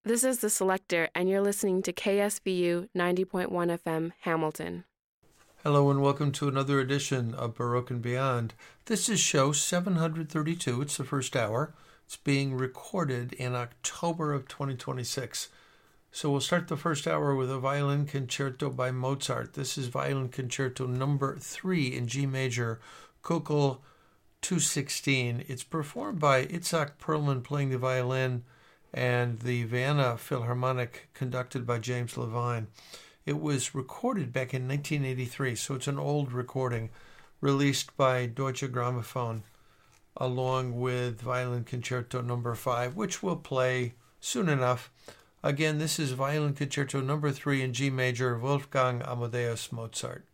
This is The Selector, and you're listening to KSBU 90.1 FM, Hamilton. Hello and welcome to another edition of Baroque and Beyond. This is show 732. It's the first hour. It's being recorded in October of 2026. So we'll start the first hour with a violin concerto by Mozart. This is Violin Concerto number 3 in G major, Köchel 216. It's performed by Itzhak Perlman playing the violin and the Vienna Philharmonic conducted by James Levine. It was recorded back in 1983, so it's an old recording released by Deutsche Grammophon along with Violin Concerto number 5, which we'll play soon enough. Again, this is Violin Concerto number 3 in G major, Wolfgang Amadeus Mozart.